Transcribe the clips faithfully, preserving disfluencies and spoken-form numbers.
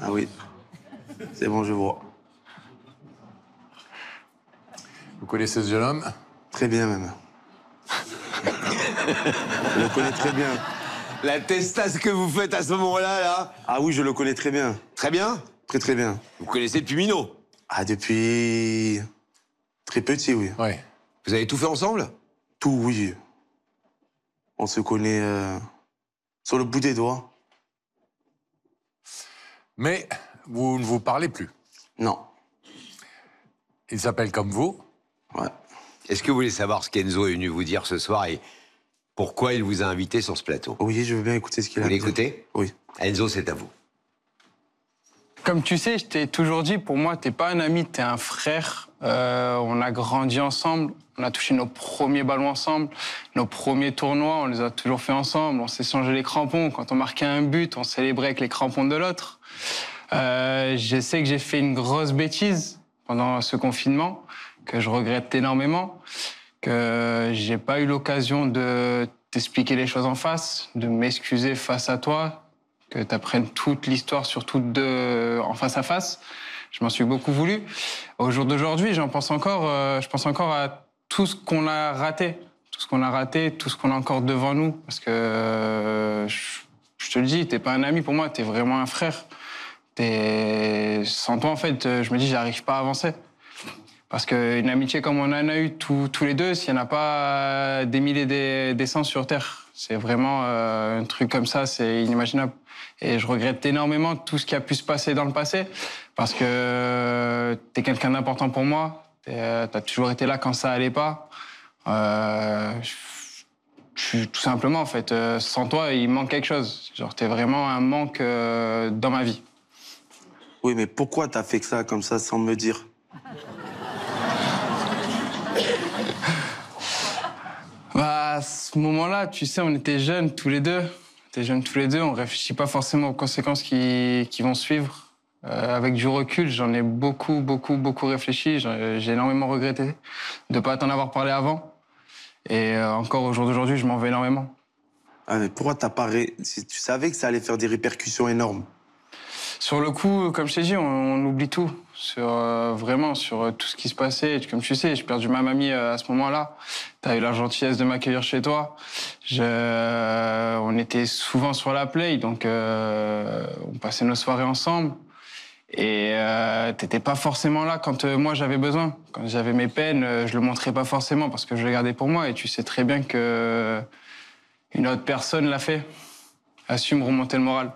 Ah oui. C'est bon, je vois. Vous connaissez ce jeune homme? Très bien, même. Je le connais très bien. La testasse que vous faites à ce moment-là, là. Ah oui, je le connais très bien. Très bien. Très, très bien. Vous connaissez depuis Minot? Ah, depuis... très petit, oui. Oui. Vous avez tout fait ensemble? Tout, oui. On se connaît euh, sur le bout des doigts. Mais vous ne vous parlez plus. Non. Il s'appelle comme vous. Ouais. Est-ce que vous voulez savoir ce qu'Enzo est venu vous dire ce soir et pourquoi il vous a invité sur ce plateau? Oui, je veux bien écouter ce qu'il a Vous à dire. l'écoutez? Oui. Enzo, c'est à vous. Comme tu sais, je t'ai toujours dit, pour moi, t'es pas un ami, t'es un frère. Euh, on a grandi ensemble, on a touché nos premiers ballons ensemble, nos premiers tournois, on les a toujours fait ensemble. On s'est changé les crampons. Quand on marquait un but, on célébrait avec les crampons de l'autre. Euh, je sais que j'ai fait une grosse bêtise pendant ce confinement, que je regrette énormément, que j'ai pas eu l'occasion de t'expliquer les choses en face, de m'excuser face à toi, que tu apprennes toute l'histoire, surtout de, en face à face. Je m'en suis beaucoup voulu. Au jour d'aujourd'hui, j'en pense encore, euh, je pense encore à tout ce qu'on a raté, tout ce qu'on a raté, tout ce qu'on a encore devant nous, parce que euh, je, je te le dis, t'es pas un ami pour moi, t'es vraiment un frère. T'es... Sans toi, en fait, je me dis, j'arrive pas à avancer. Parce qu'une amitié comme on en a eu tous, tous les deux, s'il n'y en a pas des milliers des, des cents sur Terre, c'est vraiment euh, un truc comme ça, c'est inimaginable. Et je regrette énormément tout ce qui a pu se passer dans le passé, parce que t'es quelqu'un d'important pour moi, t'as toujours été là quand ça allait pas. Euh, je, tout simplement, en fait, euh, sans toi, il manque quelque chose. Genre, t'es vraiment un manque euh, dans ma vie. Oui, mais pourquoi t'as fait que ça comme ça sans me dire? Bah, à ce moment-là, tu sais, on était jeunes tous les deux. On était jeunes tous les deux, on réfléchit pas forcément aux conséquences qui, qui vont suivre. Euh, avec du recul, j'en ai beaucoup, beaucoup, beaucoup réfléchi. J'ai énormément regretté de pas t'en avoir parlé avant. Et euh, encore au jour d'aujourd'hui, je m'en veux énormément. Ah, mais pourquoi t'as pas... Ré... Si tu savais que ça allait faire des répercussions énormes. Sur le coup, comme je t'ai dit, on, on oublie tout. Sur, euh, vraiment, sur euh, tout ce qui se passait. Comme tu sais, j'ai perdu ma mamie euh, à ce moment-là. T'as eu la gentillesse de m'accueillir chez toi. Je, euh, on était souvent sur la play, donc euh, on passait nos soirées ensemble. Et euh, t'étais pas forcément là quand euh, moi j'avais besoin. Quand j'avais mes peines, euh, je le montrais pas forcément parce que je le gardais pour moi. Et tu sais très bien que euh, une autre personne l'a fait. Assume remonter le moral.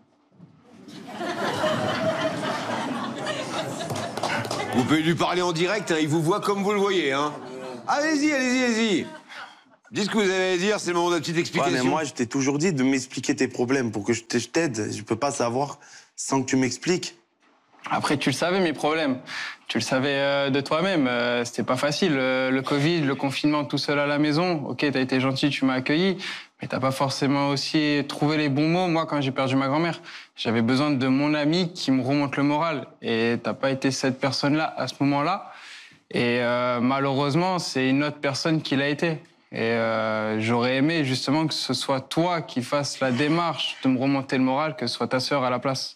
Vous pouvez lui parler en direct, hein, il vous voit comme vous le voyez. Hein. Allez-y, allez-y, allez-y. Dites ce que vous avez à dire, c'est le moment de la petite explication. Ouais, mais moi, je t'ai toujours dit de m'expliquer tes problèmes pour que je t'aide. Je peux pas savoir sans que tu m'expliques. Après, tu le savais, mes problèmes. Tu le savais euh, de toi-même. Euh, C'était pas facile. Euh, le Covid, le confinement tout seul à la maison. Ok, t'as été gentil, tu m'as accueilli. Mais t'as pas forcément aussi trouvé les bons mots. Moi, quand j'ai perdu ma grand-mère, j'avais besoin de mon ami qui me remonte le moral. Et t'as pas été cette personne-là à ce moment-là. Et euh, malheureusement, c'est une autre personne qui l'a été. Et euh, j'aurais aimé justement que ce soit toi qui fasses la démarche de me remonter le moral, que ce soit ta sœur à la place.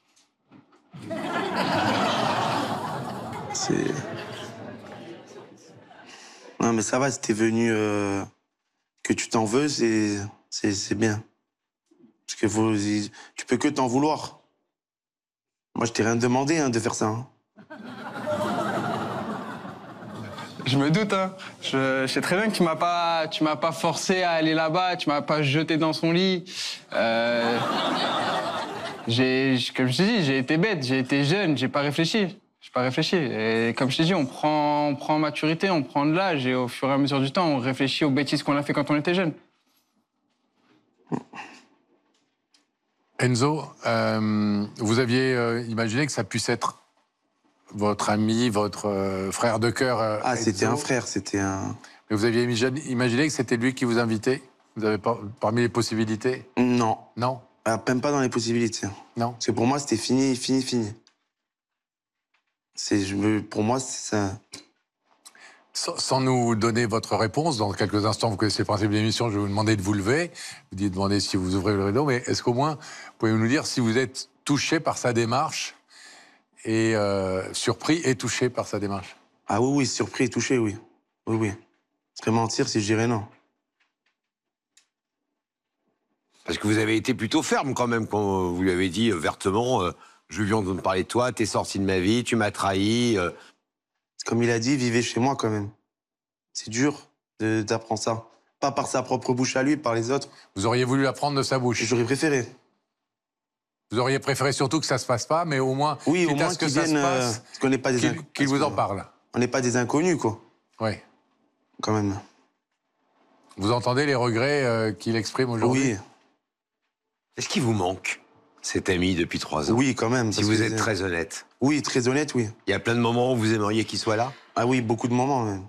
C'est... Non, mais ça va, si t'es venu... Euh... Que tu t'en veux, c'est... C'est bien. Parce que vous... tu peux que t'en vouloir. Moi, je t'ai rien demandé hein, de faire ça. Hein. Je me doute, hein. Je, je sais très bien que tu m'as pas, tu m'as pas forcé à aller là-bas, tu m'as pas jeté dans son lit. Euh... J'ai, comme je t'ai dit, j'ai été bête, j'ai été jeune, j'ai pas réfléchi. J'ai pas réfléchi. Et comme je t'ai dit, on prend, on prend en maturité, on prend de l'âge et au fur et à mesure du temps, on réfléchit aux bêtises qu'on a fait quand on était jeune. Enzo, euh, vous aviez euh, imaginé que ça puisse être votre ami, votre euh, frère de cœur. Euh, ah, c'était Enzo. un frère, c'était un... Mais vous aviez imaginé que c'était lui qui vous invitait? Vous avez pas, parmi les possibilités? Non. Non? Ah, même pas dans les possibilités. Non. Parce que pour moi, c'était fini, fini, fini. C'est, je me, pour moi, c'est ça. Sans, sans nous donner votre réponse, dans quelques instants, vous connaissez le principe de l'émission, je vais vous demander de vous lever. Vous dites demander si vous ouvrez le rideau, mais est-ce qu'au moins, pouvez-vous nous dire si vous êtes touché par sa démarche et euh, surpris et touché par sa démarche? Ah oui, oui, surpris et touché, oui. Oui, oui. Ce serait mentir si je dirais non. Parce que vous avez été plutôt ferme quand même quand vous lui avez dit euh, vertement euh, je viens de me parler de toi, t'es sorti de ma vie, tu m'as trahi. Euh... Comme il a dit, vivez chez moi quand même. C'est dur d'apprendre ça. Pas par sa propre bouche à lui, par les autres. Vous auriez voulu l'apprendre de sa bouche? J'aurais préféré. Vous auriez préféré surtout que ça se passe pas, mais au moins, oui, au quitte moins à ce que qu'il ça vienne, se passe, euh, qu'on n'est pas des qu'il qu'il vous en parle. On n'est pas des inconnus, quoi. Oui. Quand même. Vous entendez les regrets euh, qu'il exprime aujourd'hui? Oui. Est-ce qu'il vous manque, cet ami, depuis trois ans? Oui, quand même. Si vous êtes très honnête. Oui, très honnête, oui. Il y a plein de moments où vous aimeriez qu'il soit là? Ah oui, beaucoup de moments, même.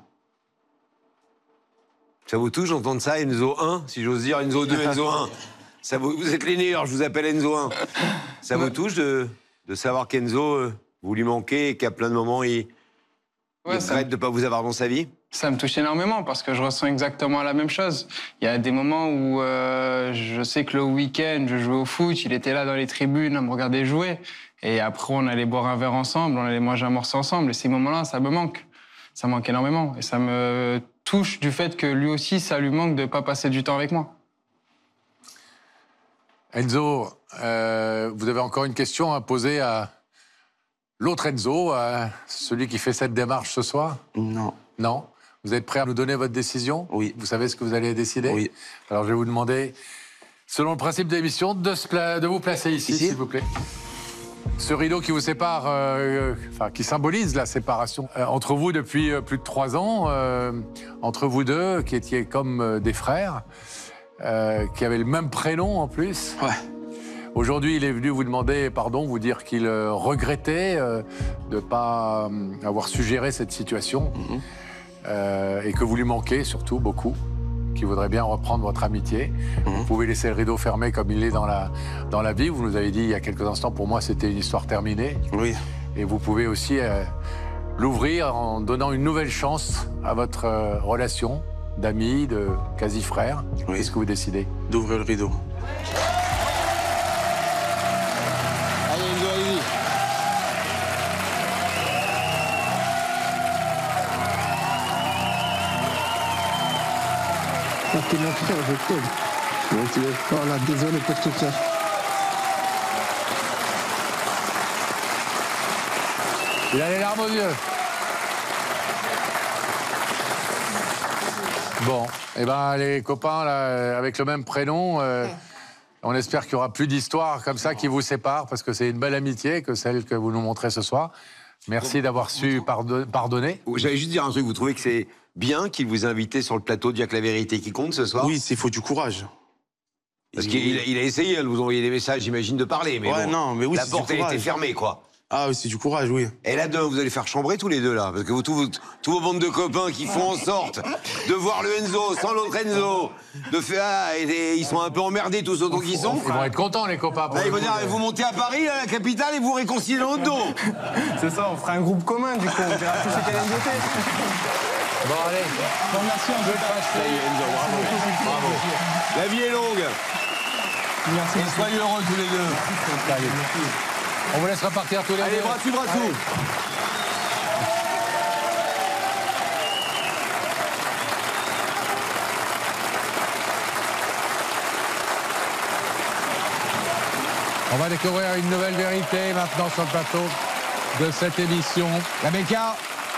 Ça vous touche d'entendre ça, Enzo un, si j'ose dire, Enzo deux, Enzo un. Ça vous, vous êtes l'aîné, alors je vous appelle Enzo un. Ça vous touche de, de savoir qu'Enzo, euh, vous lui manquez et qu'à plein de moments, il, Ouais, il ça regrette me- de ne pas vous avoir dans sa vie? Ça me touche énormément parce que je ressens exactement la même chose. Il y a des moments où euh, je sais que le week-end, je jouais au foot, il était là dans les tribunes à me regarder jouer. Et après, on allait boire un verre ensemble, on allait manger un morceau ensemble. Et ces moments-là, ça me manque. Ça me manque énormément. Et ça me touche du fait que lui aussi, ça lui manque de ne pas passer du temps avec moi. Enzo, euh, vous avez encore une question à poser à l'autre Enzo, à celui qui fait cette démarche ce soir? Non. Non? Vous êtes prêt à nous donner votre décision? Oui. Vous savez ce que vous allez décider? Oui. Alors je vais vous demander, selon le principe de l'émission, de, se pla- de vous placer ici, Ici s'il vous plaît. Ce rideau qui vous sépare, euh, euh, enfin qui symbolise la séparation euh, entre vous depuis euh, plus de trois ans, euh, entre vous deux, qui étiez comme euh, des frères, euh, qui avaient le même prénom en plus. Ouais. Aujourd'hui, il est venu vous demander pardon, vous dire qu'il euh, regrettait euh, de ne pas euh, avoir suggéré cette situation Mhm. euh, et que vous lui manquez surtout beaucoup, qu'il voudrait bien reprendre votre amitié. Mhm. Vous pouvez laisser le rideau fermé comme il est dans la, dans la vie. Vous nous avez dit il y a quelques instants, pour moi, c'était une histoire terminée. Oui. Et vous pouvez aussi euh, l'ouvrir en donnant une nouvelle chance à votre euh, relation d'amis, de quasi-frères. Oui. Qu'est-ce que vous décidez? D'ouvrir le rideau. Allez, Enzo, allez-y. Quand t'es mon frère, je t'aime. Donc, euh, voilà, désolé pour tout ça. Il a les larmes aux yeux. Bon, et eh ben les copains là, avec le même prénom, euh, on espère qu'il y aura plus d'histoires comme ça qui vous séparent, parce que c'est une belle amitié que celle que vous nous montrez ce soir. Merci d'avoir su pardon- pardonner. J'allais juste dire un truc, vous trouvez que c'est bien qu'il vous ait invité sur le plateau d'Il y a que la vérité qui compte ce soir? Oui, il faut du courage. Parce Il- qu'il il a essayé hein, de vous envoyer des messages, j'imagine, de parler, mais Ouais, bon, non, mais oui, la c'est porte du elle était courage. fermée, quoi. Ah oui, c'est du courage, oui. Et là, demain, vous allez faire chambrer tous les deux, là, parce que vous, tous, vos, tous vos bandes de copains qui font en sorte de voir le Enzo sans l'autre Enzo, de faire, ah, et, et ils sont un peu emmerdés tous autant qu'ils sont. Ils vont être contents les copains. pour Là, ils le vont coup. dire, vous montez à Paris, à la capitale, et vous réconciliez dans le dos. C'est ça, on fera un groupe commun, du coup. On verra tous ces câlins de tête. Bon allez. Bon, merci, on peut Ça y est, Enzo, bravo. Bravo. La vie est longue. Merci. Et soyez heureux tous les deux. Allez. On vous laisse repartir tous les Allez, deux. bras dessus, bras dessous. On va découvrir une nouvelle vérité maintenant sur le plateau de cette émission. Rebecca,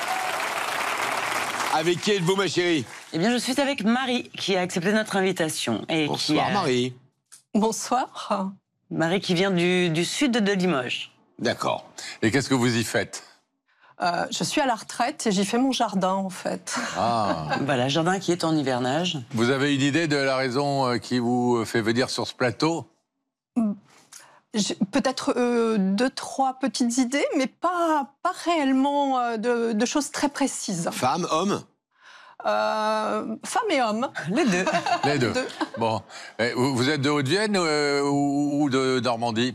avec qui êtes-vous, ma chérie? Eh bien, je suis avec Marie, qui a accepté notre invitation. Et qui Bonsoir, a- Marie. Bonsoir. Marie qui vient du, du sud de Limoges. D'accord. Et qu'est-ce que vous y faites? Euh, je suis à la retraite et j'y fais mon jardin, en fait. Ah. Voilà, jardin qui est en hivernage. Vous avez une idée de la raison euh, qui vous fait venir sur ce plateau? J'ai Peut-être euh, deux, trois petites idées, mais pas, pas réellement euh, de, de choses très précises. Femme, homme? Euh, femme et homme. Les deux. Les deux. Deux. Bon. Et vous vous êtes de Haute-Vienne euh, ou, ou de Normandie?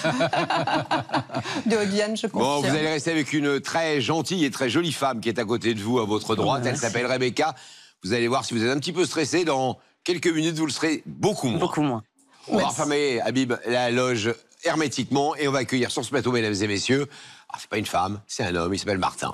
De Haute-Vienne, je confirme. Bon, vous allez rester avec une très gentille et très jolie femme qui est à côté de vous, à votre droite. Elle merci. s'appelle Rebecca. Vous allez voir, si vous êtes un petit peu stressé, dans quelques minutes, vous le serez beaucoup moins. Beaucoup moins. On va Merci. refermer, Habib, la loge hermétiquement et on va accueillir sur ce plateau, mesdames et messieurs. Ah, c'est pas une femme, c'est un homme, il s'appelle Martin.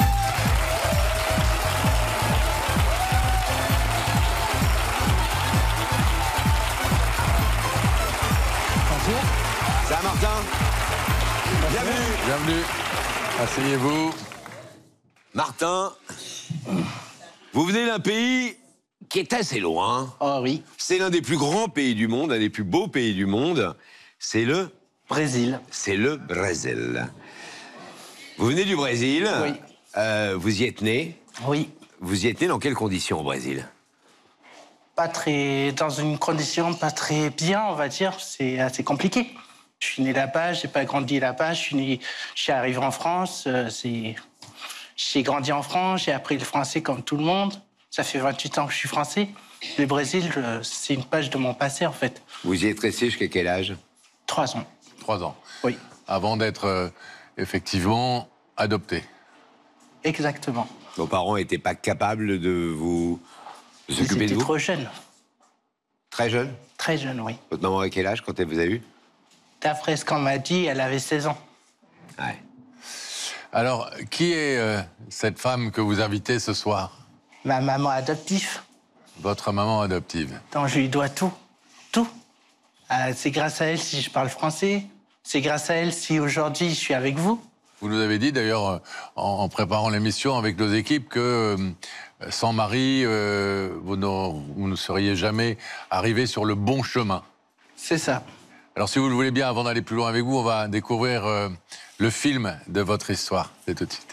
Ça va, Martin? Bienvenue. Bienvenue. Asseyez-vous. Martin, vous venez d'un pays qui est assez loin. Oh oui. C'est l'un des plus grands pays du monde, un des plus beaux pays du monde. C'est le... Brésil. C'est le Brésil. Vous venez du Brésil. Oui. Euh, vous y êtes né. Oui. Vous y êtes né dans quelles conditions au Brésil? Pas très... Dans une condition pas très bien, on va dire. C'est assez compliqué. Je suis né là-bas, j'ai pas grandi là-bas. Je suis né... Je suis arrivé en France. euh, c'est... J'ai grandi en France, j'ai appris le français comme tout le monde. Ça fait vingt-huit ans que je suis français. Le Brésil, euh, c'est une page de mon passé, en fait. Vous y êtes resté jusqu'à quel âge? Trois ans. Trois ans. Oui, Avant d'être euh, effectivement adopté. exactement. Vos parents n'étaient pas capables de vous de Ils s'occuper de étaient vous? trop jeunes. Très jeune? Très jeunes, oui. Votre maman à quel âge quand elle vous a eu? D'après ce qu'on m'a dit, elle avait seize ans. Ouais. Alors, qui est euh, cette femme que vous invitez ce soir? Ma maman adoptive, Votre maman adoptive. dont je lui dois tout. Tout. Euh, c'est grâce à elle si je parle français. C'est grâce à elle si aujourd'hui je suis avec vous. Vous nous avez dit d'ailleurs, euh, en, en préparant l'émission avec nos équipes, que euh, sans Marie, euh, vous, n'aur- vous ne seriez jamais arrivé sur le bon chemin. C'est ça. Alors si vous le voulez bien, avant d'aller plus loin avec vous, on va découvrir euh, le film de votre histoire. C'est tout de suite.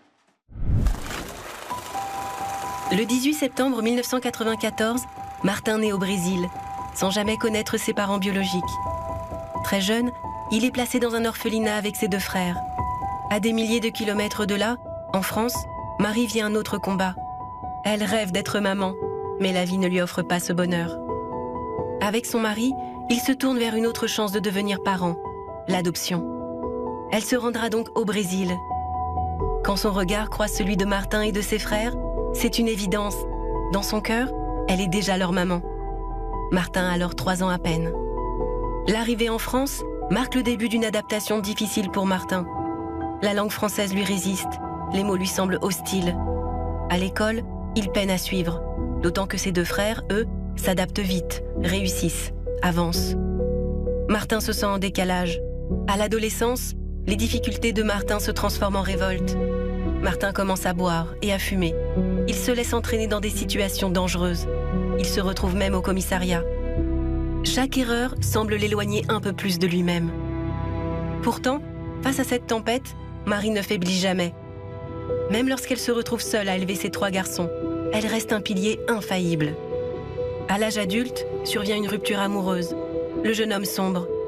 Le dix-huit septembre mille neuf cent quatre-vingt-quatorze, Martin naît au Brésil, sans jamais connaître ses parents biologiques. Très jeune, il est placé dans un orphelinat avec ses deux frères. À des milliers de kilomètres de là, en France, Marie vit un autre combat. Elle rêve d'être maman, mais la vie ne lui offre pas ce bonheur. Avec son mari, il se tourne vers une autre chance de devenir parent, l'adoption. Elle se rendra donc au Brésil. Quand son regard croise celui de Martin et de ses frères, c'est une évidence. Dans son cœur, elle est déjà leur maman. Martin a alors trois ans à peine. L'arrivée en France marque le début d'une adaptation difficile pour Martin. La langue française lui résiste, les mots lui semblent hostiles. À l'école, il peine à suivre, d'autant que ses deux frères, eux, s'adaptent vite, réussissent, avancent. Martin se sent en décalage. À l'adolescence, les difficultés de Martin se transforment en révolte. Martin commence à boire et à fumer. Il se laisse entraîner dans des situations dangereuses. Il se retrouve même au commissariat. Chaque erreur semble l'éloigner un peu plus de lui-même. Pourtant, face à cette tempête, Marie ne faiblit jamais. Même lorsqu'elle se retrouve seule à élever ses trois garçons, elle reste un pilier infaillible. À l'âge adulte, survient une rupture amoureuse. Le jeune homme sombre.